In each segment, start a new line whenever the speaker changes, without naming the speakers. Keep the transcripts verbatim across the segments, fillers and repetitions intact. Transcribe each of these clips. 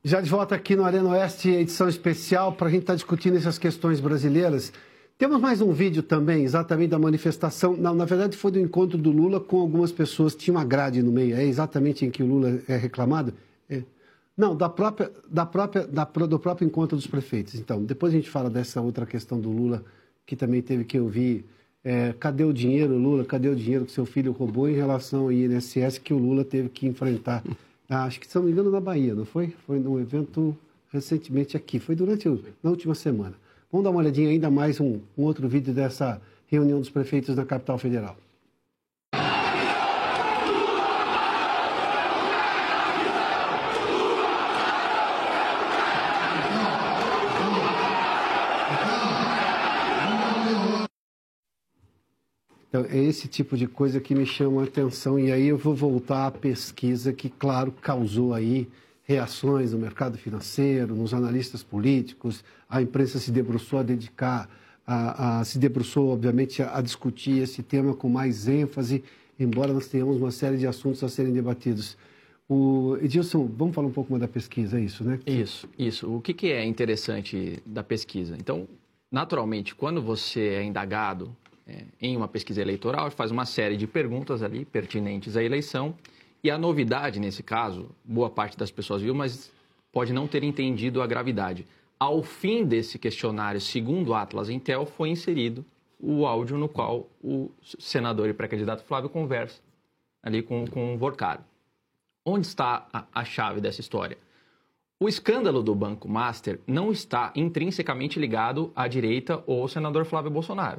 Já de volta aqui no Arena Oeste, edição especial, para a gente estar tá discutindo essas questões brasileiras. Temos mais um vídeo também, exatamente da manifestação. Não, na verdade, foi do encontro do Lula com algumas pessoas. Tinha uma grade no meio. É exatamente em que o Lula é reclamado? É. Não, da própria, da própria, da, do próprio encontro dos prefeitos. Então, depois a gente fala dessa outra questão do Lula, que também teve que ouvir. É, cadê o dinheiro, Lula? Cadê o dinheiro que seu filho roubou em relação ao I N S S que o Lula teve que enfrentar? Ah, acho que, se não me engano, na Bahia, não foi? Foi num evento recentemente aqui. Foi durante, na última semana. Vamos dar uma olhadinha ainda mais um, um outro vídeo dessa reunião dos prefeitos na capital federal. Então, é esse tipo de coisa que me chama a atenção. E aí eu vou voltar à pesquisa que, claro, causou aí reações no mercado financeiro, nos analistas políticos. A imprensa se debruçou a dedicar, a, a, se debruçou, obviamente, a, a discutir esse tema com mais ênfase, embora nós tenhamos uma série de assuntos a serem debatidos. O Edilson, vamos falar um pouco mais da pesquisa, é isso, né?
Isso, isso. O que, que é interessante da pesquisa? Então, naturalmente, quando você é indagado é, em uma pesquisa eleitoral, faz uma série de perguntas ali pertinentes à eleição. E a novidade, nesse caso, boa parte das pessoas viu, mas pode não ter entendido a gravidade. Ao fim desse questionário, segundo a Atlas Intel, foi inserido o áudio no qual o senador e pré-candidato Flávio conversa ali com, com o Vorcaro. Onde está a, a chave dessa história? O escândalo do Banco Master não está intrinsecamente ligado à direita ou ao senador Flávio Bolsonaro.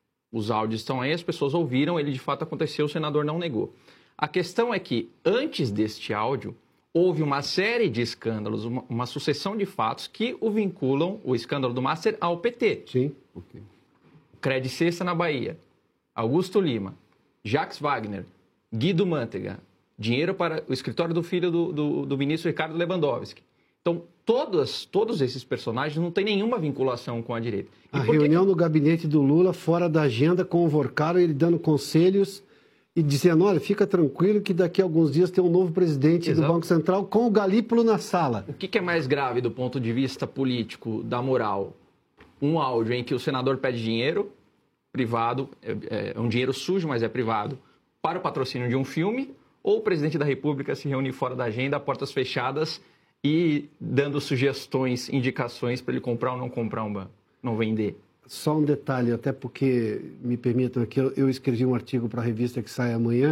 Os áudios estão aí, as pessoas ouviram, ele de fato aconteceu, o senador não negou. A questão é que, antes deste áudio, houve uma série de escândalos, uma, uma sucessão de fatos que o vinculam, o escândalo do Master, ao P T.
Sim. Okay.
Cred Cesta na Bahia, Augusto Lima, Jacques Wagner, Guido Mantega, dinheiro para o escritório do filho do, do, do ministro Ricardo Lewandowski. Então, todos, todos esses personagens não têm nenhuma vinculação com a direita.
E a reunião
que...
no gabinete do Lula, fora da agenda, com o Vorcaro, ele dando conselhos e dizendo, olha, fica tranquilo que daqui a alguns dias tem um novo presidente Exato. do Banco Central com o Galípolo na sala.
O que, que é mais grave do ponto de vista político, da moral? Um áudio em que o senador pede dinheiro privado, é, é um dinheiro sujo, mas é privado, para o patrocínio de um filme, ou o presidente da República se reunir fora da agenda, a portas fechadas, e dando sugestões, indicações para ele comprar ou não comprar um banco, não vender.
Só um detalhe, até porque, me permitam aqui, eu escrevi um artigo para a revista que sai amanhã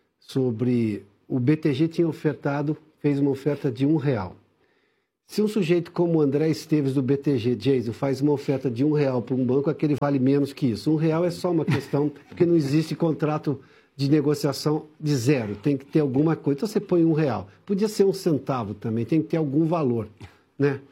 sobre o B T G tinha ofertado, fez uma oferta de um real. Se um sujeito como o André Esteves do B T G, Jason, faz uma oferta de um real para um banco, aquele vale menos que isso. Um real é só uma questão, porque não existe contrato de negociação de zero, tem que ter alguma coisa. Então você põe um real. Podia ser um centavo também, tem que ter algum valor, né?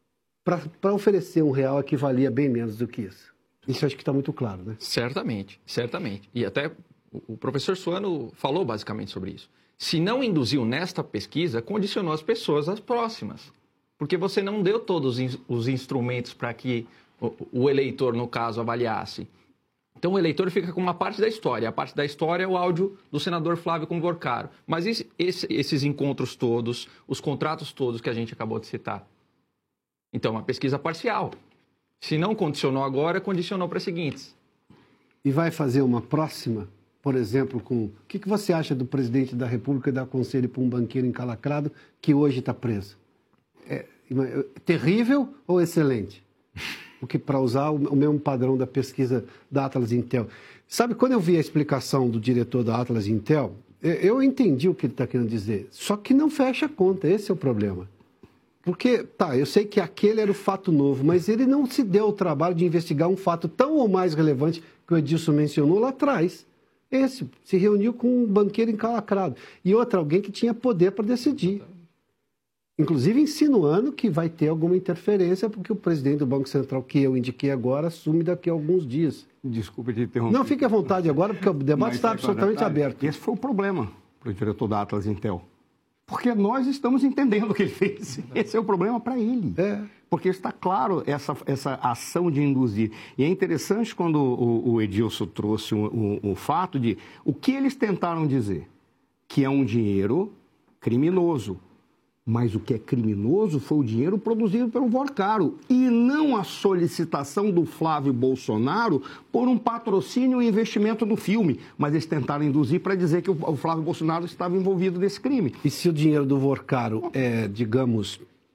Para oferecer um real equivalia bem menos do que isso. Isso acho que está muito claro, né?
Certamente, certamente. E até o professor Suano falou basicamente sobre isso. Se não induziu nesta pesquisa, condicionou as pessoas às próximas. Porque você não deu todos os instrumentos para que o eleitor, no caso, avaliasse. Então, o eleitor fica com uma parte da história. A parte da história é o áudio do senador Flávio com o Vorcaro. Mas esse, esse, esses encontros todos, os contratos todos que a gente acabou de citar. Então, uma pesquisa parcial. Se não condicionou agora, condicionou para as seguintes.
E vai fazer uma próxima, por exemplo, com... O que, que você acha do presidente da República dar conselho para um banqueiro encalacrado que hoje está preso? É, é terrível ou excelente? Porque para usar o mesmo padrão da pesquisa da Atlas Intel. Sabe, quando eu vi a explicação do diretor da Atlas Intel, eu entendi o que ele está querendo dizer. Só que não fecha a conta, esse é o problema. Porque, tá, eu sei que aquele era o fato novo, mas ele não se deu o trabalho de investigar um fato tão ou mais relevante que o Edilson mencionou lá atrás. Esse, se reuniu com um banqueiro encalacrado. E outro, alguém que tinha poder para decidir. Inclusive insinuando que vai ter alguma interferência, porque o presidente do Banco Central, que eu indiquei agora, assume daqui a alguns dias.
Desculpa te interromper.
Não, fique à vontade agora, porque o debate está absolutamente aberto.
Esse foi o problema para o diretor da Atlas Intel. Porque nós estamos entendendo o que ele fez. Esse é o problema para ele.
É.
Porque está claro essa, essa ação de induzir. E é interessante quando o, o Edilson trouxe o, o, o fato de o que eles tentaram dizer, que é um dinheiro criminoso. Mas o que é criminoso foi o dinheiro produzido pelo Vorcaro e não a solicitação do Flávio Bolsonaro por um patrocínio e investimento no filme. Mas eles tentaram induzir para dizer que o Flávio Bolsonaro estava envolvido nesse crime.
E se o dinheiro do Vorcaro é, digamos,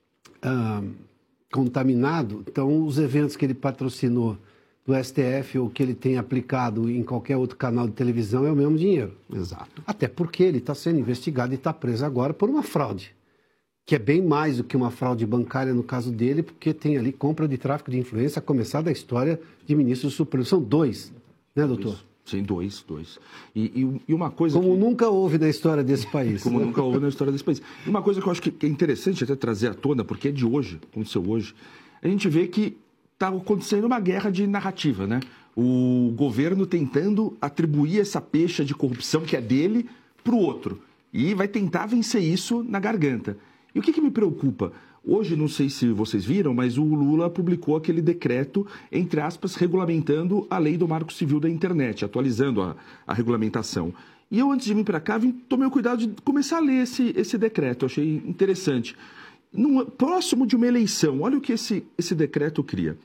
ah, contaminado, então os eventos que ele patrocinou do S T F ou que ele tem aplicado em qualquer outro canal de televisão é o mesmo dinheiro.
Exato.
Até porque ele está sendo investigado e está preso agora por uma fraude, que é bem mais do que uma fraude bancária no caso dele, porque tem ali compra de tráfico de influência, a começar da história de ministros do Supremo. São dois, né, doutor?
Isso. Sim, dois, dois. E, e, e uma coisa
Como
que...
nunca houve na história desse país.
Como nunca houve na história desse país. E uma coisa que eu acho que é interessante até trazer à tona, porque é de hoje, aconteceu hoje, a gente vê que está acontecendo uma guerra de narrativa, né? O governo tentando atribuir essa pecha de corrupção que é dele para o outro. E vai tentar vencer isso na garganta. E o que, que me preocupa? Hoje, não sei se vocês viram, mas o Lula publicou aquele decreto, entre aspas, regulamentando a lei do Marco Civil da Internet, atualizando a, a regulamentação. E eu, antes de vir para cá, vim, tomei o cuidado de começar a ler esse, esse decreto, eu achei interessante. Num, próximo de uma eleição, olha o que esse, esse decreto cria.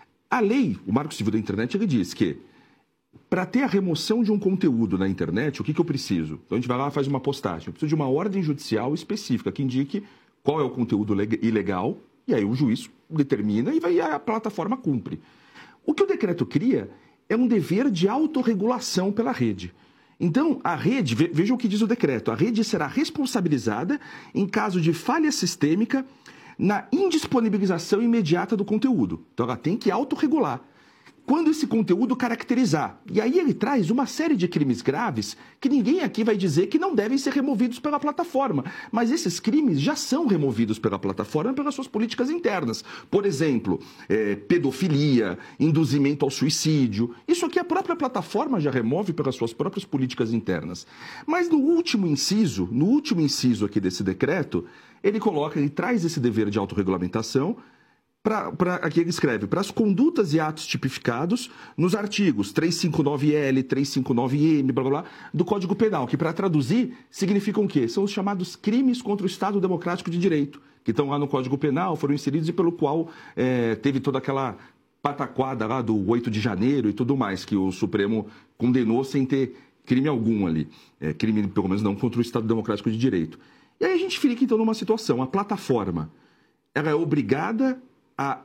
A lei, o Marco Civil da Internet, ele diz que para ter a remoção de um conteúdo na internet, o que, que eu preciso? Então a gente vai lá e faz uma postagem. Eu preciso de uma ordem judicial específica que indique qual é o conteúdo ilegal, e aí o juiz determina e vai, a plataforma cumpre. O que o decreto cria é um dever de autorregulação pela rede. Então, a rede, veja o que diz o decreto, a rede será responsabilizada em caso de falha sistêmica na indisponibilização imediata do conteúdo. Então, ela tem que autorregular. Quando esse conteúdo caracterizar. E aí ele traz uma série de crimes graves que ninguém aqui vai dizer que não devem ser removidos pela plataforma. Mas esses crimes já são removidos pela plataforma pelas suas políticas internas. Por exemplo, é, pedofilia, induzimento ao suicídio. Isso aqui a própria plataforma já remove pelas suas próprias políticas internas. Mas no último inciso, no último inciso aqui desse decreto, ele coloca, ele traz esse dever de autorregulamentação. Pra, pra, aqui ele escreve, para as condutas e atos tipificados nos artigos trezentos e cinquenta e nove L, trezentos e cinquenta e nove M, blá, blá, blá, do Código Penal, que para traduzir significam o quê? São os chamados crimes contra o Estado Democrático de Direito, que estão lá no Código Penal, foram inseridos e pelo qual é, teve toda aquela pataquada lá do oito de janeiro e tudo mais, que o Supremo condenou sem ter crime algum ali, é, crime pelo menos não contra o Estado Democrático de Direito. E aí a gente fica então numa situação, a plataforma, ela é obrigada a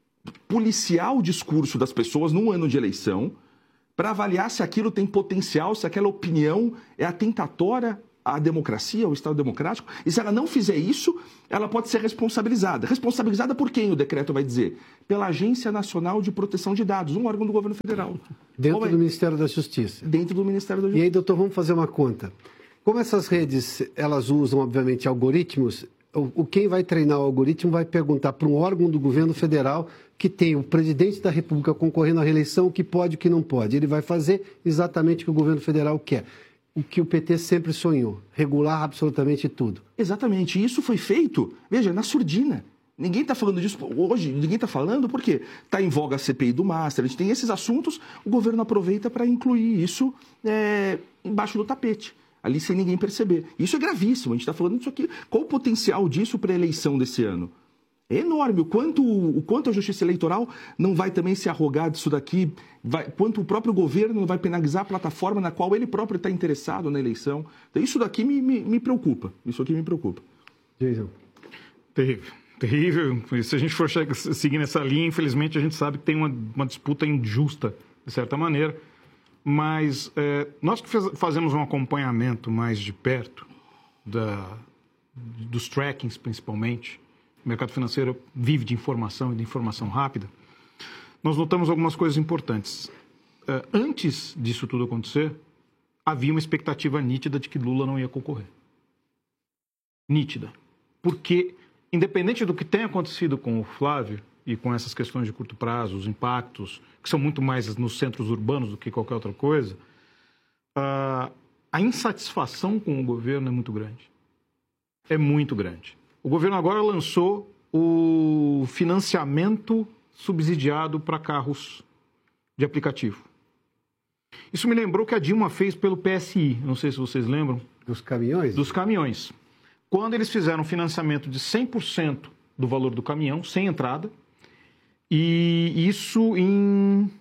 policiar o discurso das pessoas num ano de eleição para avaliar se aquilo tem potencial, se aquela opinião é atentatória à democracia, ao Estado Democrático. E se ela não fizer isso, ela pode ser responsabilizada. Responsabilizada por quem, o decreto vai dizer? Pela Agência Nacional de Proteção de Dados, um órgão do governo federal.
Dentro do Ministério da Justiça.
Dentro do Ministério da Justiça.
E aí, doutor, vamos fazer uma conta. Como essas redes, elas usam, obviamente, algoritmos, o quem vai treinar o algoritmo vai perguntar para um órgão do governo federal que tem o presidente da República concorrendo à reeleição, o que pode e o que não pode. Ele vai fazer exatamente o que o governo federal quer. O que o P T sempre sonhou, regular absolutamente tudo.
Exatamente. E isso foi feito, veja, na surdina. Ninguém está falando disso hoje, ninguém está falando porque está em voga a C P I do Master, a gente tem esses assuntos, o governo aproveita para incluir isso é, embaixo do tapete. Ali sem ninguém perceber. Isso é gravíssimo, a gente está falando disso aqui. Qual o potencial disso para a eleição desse ano? É enorme. O quanto, o quanto a Justiça Eleitoral não vai também se arrogar disso daqui, vai, quanto o próprio governo não vai penalizar a plataforma na qual ele próprio está interessado na eleição. Então, isso daqui me, me, me preocupa. Isso aqui me preocupa.
Jason.
Terrível. Terrível. Se a gente for seguir nessa linha, infelizmente, a gente sabe que tem uma, uma disputa injusta, de certa maneira. Mas é, nós que fez, fazemos um acompanhamento mais de perto da, dos trackings, principalmente, o mercado financeiro vive de informação e de informação rápida, nós notamos algumas coisas importantes. É, antes disso tudo acontecer, havia uma expectativa nítida de que Lula não ia concorrer. Nítida. Porque, independente do que tenha acontecido com o Flávio, e com essas questões de curto prazo, os impactos, que são muito mais nos centros urbanos do que qualquer outra coisa, uh, a insatisfação com o governo é muito grande. É muito grande. O governo agora lançou o financiamento subsidiado para carros de aplicativo. Isso me lembrou que a Dilma fez pelo P S I, não sei se vocês lembram.
Dos caminhões?
Dos caminhões. quando eles fizeram um financiamento de cem por cento do valor do caminhão, sem entrada, e isso em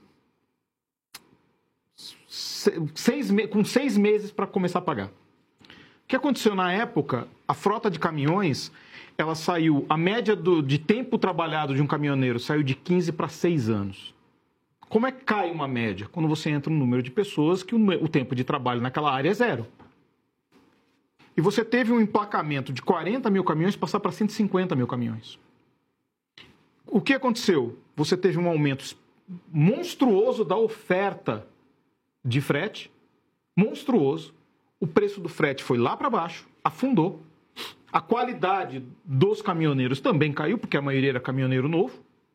seis, com seis meses para começar a pagar. O que aconteceu na época? A frota de caminhões, ela saiu, a média do, de tempo trabalhado de um caminhoneiro saiu de quinze para seis anos. Como é que cai uma média? Quando você entra no número de pessoas que o, o tempo de trabalho naquela área é zero. E você teve um emplacamento de quarenta mil caminhões passar para cento e cinquenta mil caminhões. O que aconteceu? Você teve um aumento monstruoso da oferta de frete, monstruoso. O preço do frete foi lá para baixo, afundou. A qualidade dos caminhoneiros também caiu, porque a maioria era caminhoneiro novo.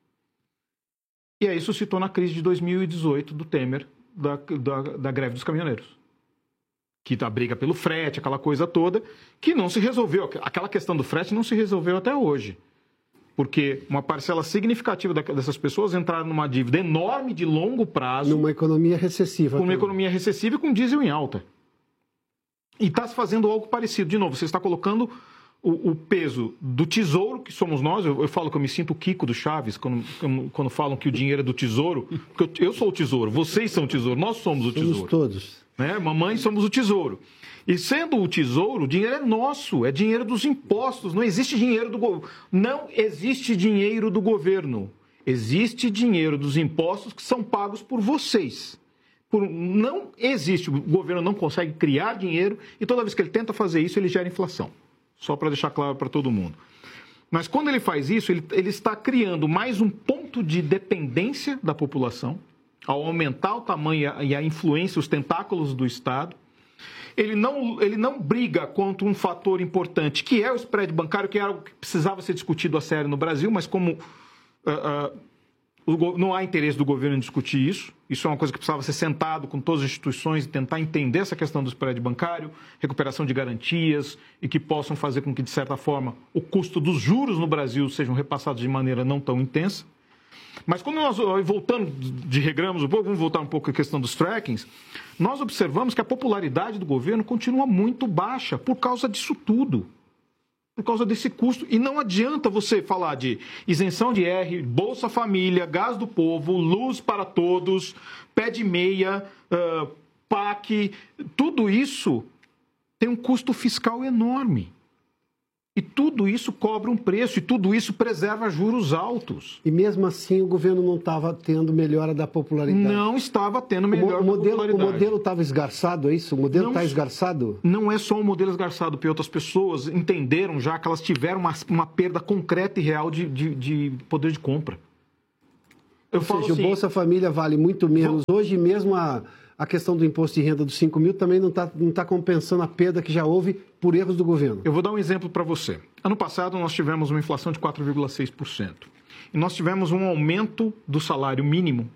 E aí suscitou na crise de dois mil e dezoito do Temer, da, da, da greve dos caminhoneiros. Que a briga pelo frete, aquela coisa toda, que não se resolveu. Aquela questão do frete não se resolveu até hoje. Porque uma parcela significativa dessas pessoas entraram numa dívida enorme de longo prazo.
Numa economia recessiva.
Com uma economia recessiva e com diesel em alta. E está se fazendo algo parecido. De novo, você está colocando o, o peso do tesouro, que somos nós. Eu, eu falo que eu me sinto o Kiko do Chaves, quando, quando falam que o dinheiro é do tesouro. Porque eu, eu sou o tesouro, vocês são o tesouro, nós somos o tesouro.
Somos todos.
Né? Mamãe, somos o tesouro. E sendo o tesouro, o dinheiro é nosso, é dinheiro dos impostos. Não existe dinheiro do governo. Não existe dinheiro do governo. Existe dinheiro dos impostos que são pagos por vocês. Por... Não existe. O governo não consegue criar dinheiro e toda vez que ele tenta fazer isso, ele gera inflação. Só para deixar claro para todo mundo. Mas quando ele faz isso, ele, ele está criando mais um ponto de dependência da população, ao aumentar o tamanho e a influência, os tentáculos do Estado. Ele não, ele não briga contra um fator importante, que é o spread bancário, que é algo que precisava ser discutido a sério no Brasil, mas como uh, uh, o, não há interesse do governo em discutir isso, isso é uma coisa que precisava ser sentado com todas as instituições e tentar entender essa questão do spread bancário, recuperação de garantias e que possam fazer com que, de certa forma, o custo dos juros no Brasil sejam repassados de maneira não tão intensa. Mas quando nós, voltando de regramos um pouco, vamos voltar um pouco à questão dos trackings, nós observamos que a popularidade do governo continua muito baixa por causa disso tudo, por causa desse custo. E não adianta você falar de isenção de I R, Bolsa Família, Gás do Povo, Luz para Todos, Pé de Meia, uh, P A C, tudo isso tem um custo fiscal enorme. E tudo isso cobra um preço, e tudo isso preserva juros altos.
E mesmo assim o governo não estava tendo melhora da popularidade?
Não estava tendo melhora
o mo-
da popularidade.
O modelo estava esgarçado, é isso? O modelo está esgarçado?
Não é só um modelo esgarçado, porque outras pessoas entenderam já que elas tiveram uma, uma perda concreta e real de, de, de poder de compra. Eu
Ou
falo
seja,
assim,
o Bolsa Família vale muito menos. Vou... Hoje mesmo a... A questão do imposto de renda dos cinco mil também não está não tá compensando a perda que já houve por erros do governo.
Eu vou dar um exemplo para você. Ano passado nós tivemos uma inflação de quatro vírgula seis por cento. E nós tivemos um aumento do salário mínimo,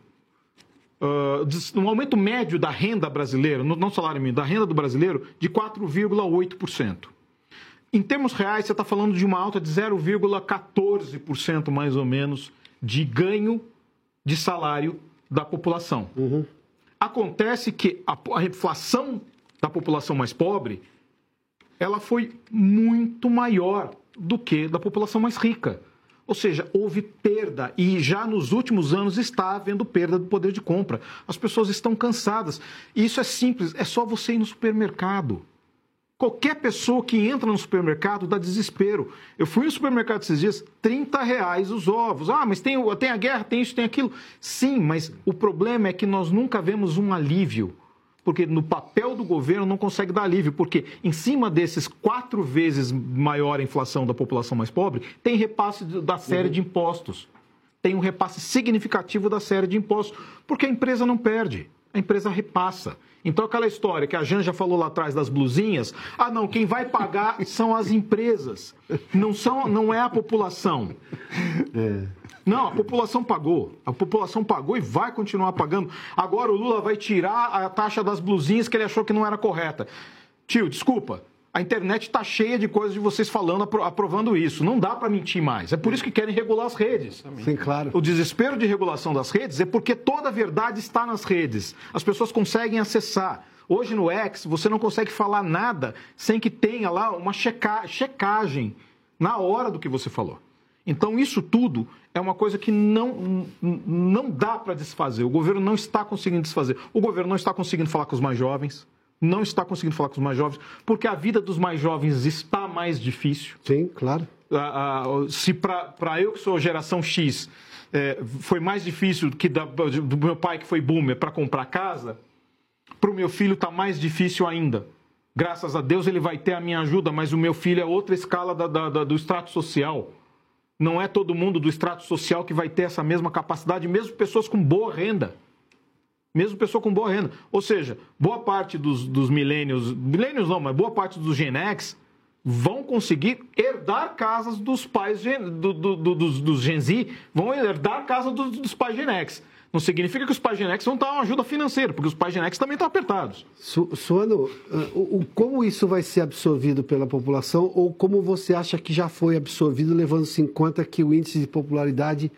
uh, um aumento médio da renda brasileira, não salário mínimo, da renda do brasileiro, de quatro vírgula oito por cento. Em termos reais, você está falando de uma alta de zero vírgula quatorze por cento mais ou menos de ganho de salário da população.
Uhum.
Acontece que a, a inflação da população mais pobre, ela foi muito maior do que da população mais rica. Ou seja, houve perda e já nos últimos anos está havendo perda do poder de compra. As pessoas estão cansadas. E isso é simples, é só você ir no supermercado. Qualquer pessoa que entra no supermercado dá desespero. Eu fui no supermercado esses dias, trinta reais os ovos. Ah, mas tem, tem a guerra, tem isso, tem aquilo. Sim, mas o problema é que nós nunca vemos um alívio. Porque no papel do governo não consegue dar alívio. Porque em cima desses quatro vezes maior a inflação da população mais pobre, tem repasse da série de impostos. Tem um repasse significativo da série de impostos. Porque a empresa não perde, a empresa repassa. Então, aquela história que a Janja falou lá atrás das blusinhas, ah, não, quem vai pagar são as empresas, não, são, não é a população. É. Não, a população pagou, a população pagou e vai continuar pagando. Agora o Lula vai tirar a taxa das blusinhas que ele achou que não era correta. Tio, desculpa, a internet está cheia de coisas de vocês falando, aprovando isso. Não dá para mentir mais. É por isso que querem regular as redes.
Sim, claro.
O desespero de regulação das redes é porque toda a verdade está nas redes. As pessoas conseguem acessar. Hoje no X, você não consegue falar nada sem que tenha lá uma checa... checagem na hora do que você falou. Então, isso tudo é uma coisa que não, não dá para desfazer. O governo não está conseguindo desfazer. O governo não está conseguindo falar com os mais jovens, não está conseguindo falar com os mais jovens, porque a vida dos mais jovens está mais difícil.
Sim, claro.
Ah, ah, se para eu, que sou geração X, é, foi mais difícil que da, do meu pai, que foi boomer, para comprar casa, para o meu filho está mais difícil ainda. Graças a Deus ele vai ter a minha ajuda, mas o meu filho é outra escala da, da, da, do extrato social. Não é todo mundo do extrato social que vai ter essa mesma capacidade, mesmo pessoas com boa renda. Mesmo pessoa com boa renda. Ou seja, boa parte dos, dos milênios, milênios não, mas boa parte dos Gen X vão conseguir herdar casas dos pais, do, do, do, dos, dos Gen Z, vão herdar casa dos, dos pais Gen X. Não significa que os pais Gen X vão dar uma ajuda financeira, porque os pais Gen X também estão apertados.
Su, Suano, uh, como isso vai ser absorvido pela população ou como você acha que já foi absorvido, levando-se em conta que o índice de popularidade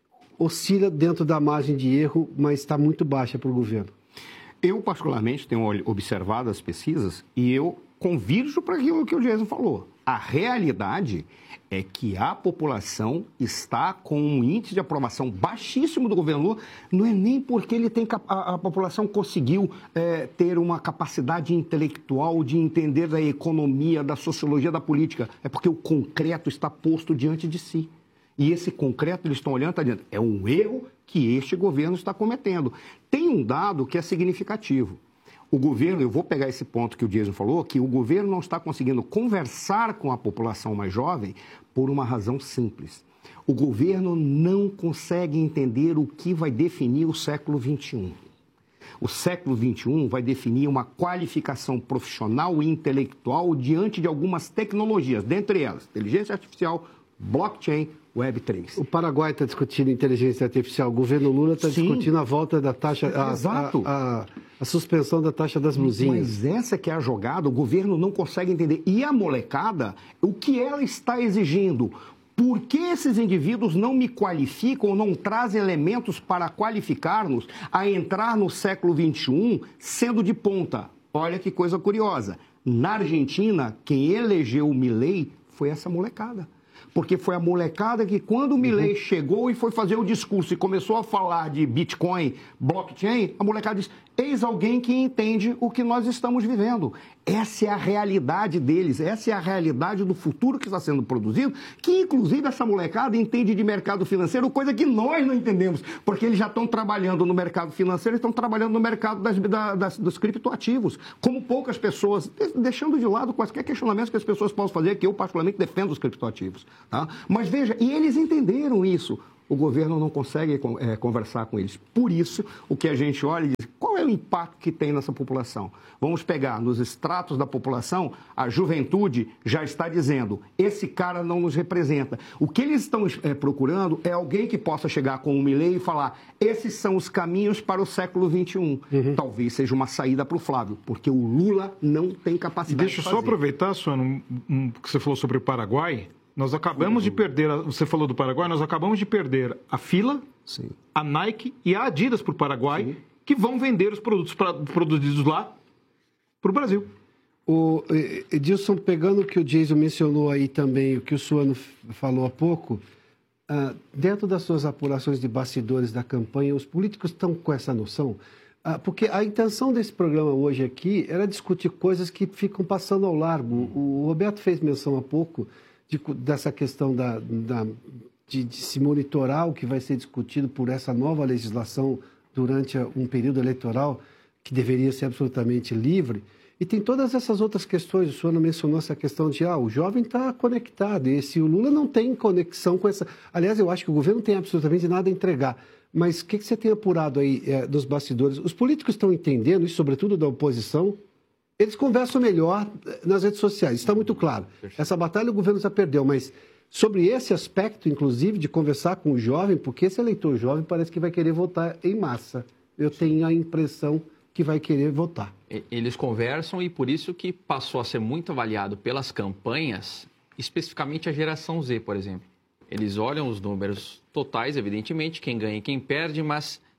oscila dentro da margem de erro, mas está muito baixa para o governo?
Eu, particularmente, tenho observado as pesquisas e eu convirjo para aquilo que o Jason falou. A realidade é que a população está com um índice de aprovação baixíssimo do governo Lula. Não é nem porque ele tem, a, a população conseguiu é, ter uma capacidade intelectual de entender da economia, da sociologia, da política. É porque o concreto está posto diante de si. E esse concreto, eles estão olhando, está dizendo, é um erro que este governo está cometendo. Tem um dado que é significativo. O governo, eu vou pegar esse ponto que o Jason falou, que o governo não está conseguindo conversar com a população mais jovem por uma razão simples. O governo não consegue entender o que vai definir o século vinte e um. O século vinte e um vai definir uma qualificação profissional e intelectual diante de algumas tecnologias, dentre elas, inteligência artificial, blockchain, web três.
O Paraguai está discutindo inteligência artificial, o governo Lula está discutindo a volta da taxa, a,
Exato.
A, a, a suspensão da taxa das blusinhas.
Mas essa que é a jogada, o governo não consegue entender. E a molecada, o que ela está exigindo? Por que esses indivíduos não me qualificam ou não trazem elementos para qualificar-nos a entrar no século vinte e um sendo de ponta? Olha que coisa curiosa. Na Argentina, quem elegeu o Milei foi essa molecada. Porque foi a molecada que, quando o Milei uhum. chegou e foi fazer o discurso e começou a falar de Bitcoin, blockchain, a molecada disse, eis alguém que entende o que nós estamos vivendo. Essa é a realidade deles, essa é a realidade do futuro que está sendo produzido, que, inclusive, essa molecada entende de mercado financeiro, coisa que nós não entendemos, porque eles já estão trabalhando no mercado financeiro, estão trabalhando no mercado das, das, dos criptoativos, como poucas pessoas, deixando de lado quaisquer questionamentos que as pessoas possam fazer, que eu, particularmente, defendo os criptoativos. Tá? Mas veja, e eles entenderam isso. O governo não consegue é, conversar com eles. Por isso, o que a gente olha e diz, qual é o impacto que tem nessa população? Vamos pegar nos estratos da população, a juventude já está dizendo, esse cara não nos representa. O que eles estão é, procurando é alguém que possa chegar com o Milei e falar, esses são os caminhos para o século vinte e um. Uhum. Talvez seja uma saída para o Flávio, porque o Lula não tem capacidade
Deixa
de fazer.
Deixa eu só aproveitar, Suano, um, um, que você falou sobre o Paraguai. Nós acabamos de perder, a, você falou do Paraguai, nós acabamos de perder a Fila,
Sim.
a Nike e a Adidas para o Paraguai, Sim. que vão vender os produtos pra, produzidos lá para o Brasil.
O Edilson, pegando o que o Jason mencionou aí também, o que o Suano falou há pouco, uh, dentro das suas apurações de bastidores da campanha, os políticos estão com essa noção? Uh, porque a intenção desse programa hoje aqui era discutir coisas que ficam passando ao largo. O Roberto fez menção há pouco De, dessa questão da, da, de, de se monitorar o que vai ser discutido por essa nova legislação durante um período eleitoral que deveria ser absolutamente livre. E tem todas essas outras questões. O senhor mencionou essa questão de, ah, o jovem está conectado, e se o Lula não tem conexão com essa... Aliás, eu acho que o governo não tem absolutamente nada a entregar. Mas o que, que você tem apurado aí é, dos bastidores? Os políticos estão entendendo, e sobretudo da oposição, eles conversam melhor nas redes sociais, está muito claro. Essa batalha o governo já perdeu, mas sobre esse aspecto, inclusive, de conversar com o jovem, porque esse eleitor jovem parece que vai querer votar em massa. Eu tenho a impressão que vai querer votar.
Eles conversam e por isso que passou a ser muito avaliado pelas campanhas, especificamente a geração Z, por exemplo. Eles olham os números totais, evidentemente, quem ganha e quem perde, mas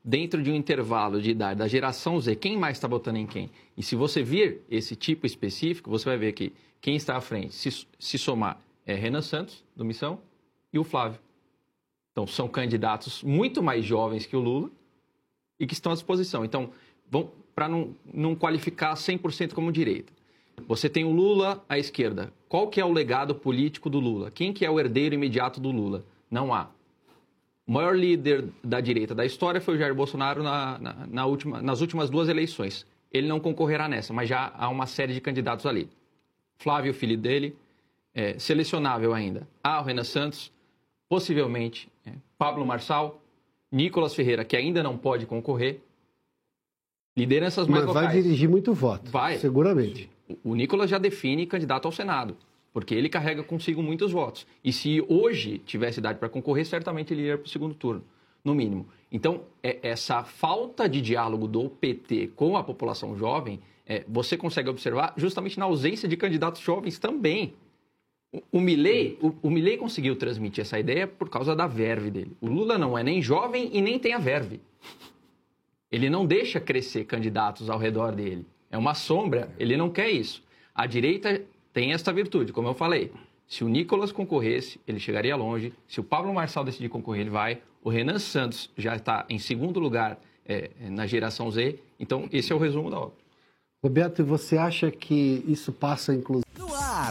dentro de um intervalo de idade da geração Z, quem mais está votando em quem? E se você vir esse tipo específico, você vai ver que quem está à frente, se, se somar, é Renan Santos, do Missão, e o Flávio. Então, são candidatos muito mais jovens que o Lula e que estão à disposição. Então, para não, não qualificar cem por cento como direita, você tem o Lula à esquerda. Qual que é o legado político do Lula? Quem que é o herdeiro imediato do Lula? Não há. O maior líder da direita da história foi o Jair Bolsonaro na, na, na última, nas últimas duas eleições. Ele não concorrerá nessa, mas já há uma série de candidatos ali. Flávio, filho dele, é, selecionável ainda. Há o Renan Santos, possivelmente é, Pablo Marçal, Nicolas Ferreira, que ainda não pode concorrer. Lideranças mais
mas
locais.
Vai dirigir muito voto,
vai.
Seguramente.
O, o Nicolas já define candidato ao Senado, porque ele carrega consigo muitos votos. E se hoje tivesse idade para concorrer, certamente ele iria para o segundo turno, no mínimo. Então, é, essa falta de diálogo do P T com a população jovem, é, você consegue observar justamente na ausência de candidatos jovens também. O, o Milei, o, o Milei conseguiu transmitir essa ideia por causa da verve dele. O Lula não é nem jovem e nem tem a verve. Ele não deixa crescer candidatos ao redor dele. É uma sombra, ele não quer isso. A direita tem essa virtude, como eu falei. Se o Nicolas concorresse, ele chegaria longe. Se o Pablo Marçal decidir concorrer, ele vai. O Renan Santos já está em segundo lugar é, na geração Z. Então, esse é o resumo da obra.
Roberto, e você acha que isso passa, inclusive...
No ar!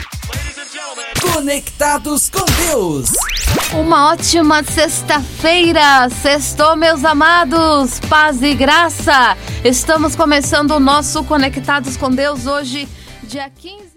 Conectados com Deus!
Uma ótima sexta-feira! Sextou, meus amados! Paz e graça! Estamos começando o nosso Conectados com Deus hoje, dia quinze...